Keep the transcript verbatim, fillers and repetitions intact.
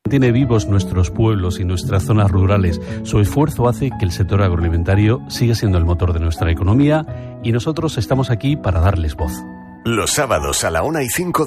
Mantiene vivos nuestros pueblos y nuestras zonas rurales. Su esfuerzo hace que el sector agroalimentario siga siendo el motor de nuestra economía y nosotros estamos aquí para darles voz. Los sábados a la una y cinco